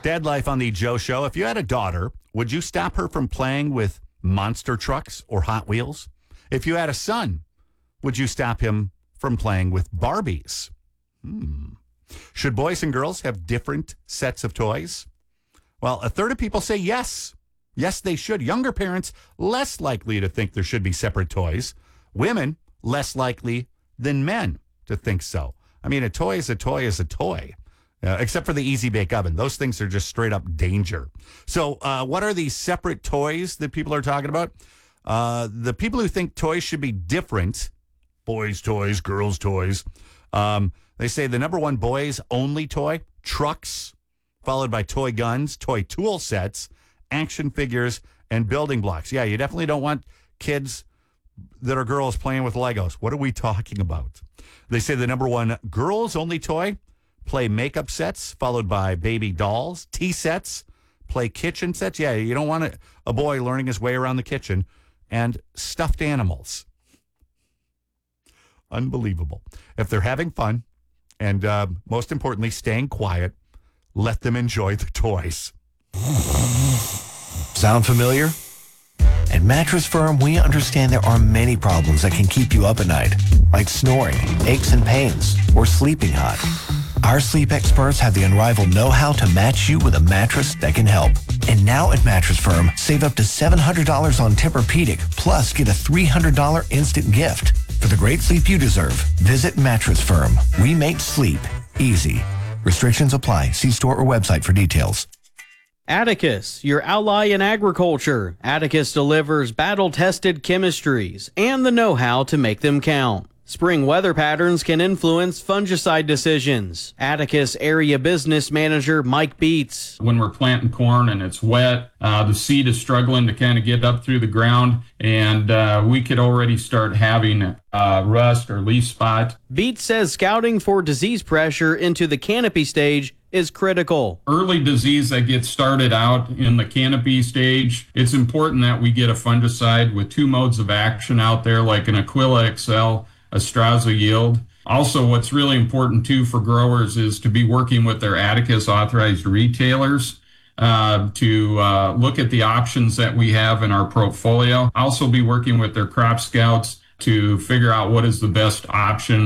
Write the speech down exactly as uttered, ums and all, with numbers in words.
Dad Life on the Joe Show. If you had a daughter, would you stop her from playing with monster trucks or Hot Wheels? If you had a son, would you stop him from playing with Barbies? Hmm. Should boys and girls have different sets of toys? Well, a third of people say yes. Yes, they should. Younger parents, less likely to think there should be separate toys. Women, less likely than men to think so. I mean, a toy is a toy is a toy. Uh, except for the Easy Bake Oven. Those things are just straight up danger. So uh, what are these separate toys that people are talking about? Uh, the people who think toys should be different, boys' toys, girls' toys, um, they say the number one boys only toy, trucks, followed by toy guns, toy tool sets, action figures, and building blocks. Yeah, you definitely don't want kids that are girls playing with Legos. What are we talking about? They say the number one girls only toy, play makeup sets, followed by baby dolls, tea sets, play kitchen sets. Yeah, you don't want a, a boy learning his way around the kitchen, and stuffed animals. Unbelievable. If they're having fun, and uh, most importantly, staying quiet, let them enjoy the toys. Sound familiar? At Mattress Firm, we understand there are many problems that can keep you up at night, like snoring, aches and pains, or sleeping hot. Our sleep experts have the unrivaled know-how to match you with a mattress that can help. And now at Mattress Firm, save up to seven hundred dollars on Tempur-Pedic, plus get a three hundred dollars instant gift. For the great sleep you deserve, visit Mattress Firm. We make sleep easy. Restrictions apply. See store or website for details. Atticus, your ally in agriculture. Atticus delivers battle-tested chemistries and the know-how to make them count. Spring weather patterns can influence fungicide decisions. Atticus Area Business Manager Mike Beats. When we're planting corn and it's wet, uh, the seed is struggling to kind of get up through the ground, and uh, we could already start having uh, rust or leaf spot. Beats says scouting for disease pressure into the canopy stage is critical. Early disease that gets started out in the canopy stage, it's important that we get a fungicide with two modes of action out there, like an Aquila X L, Astraza Yield. Also, what's really important too for growers is to be working with their Atticus authorized retailers uh, to uh, look at the options that we have in our portfolio. Also be working with their crop scouts to figure out what is the best option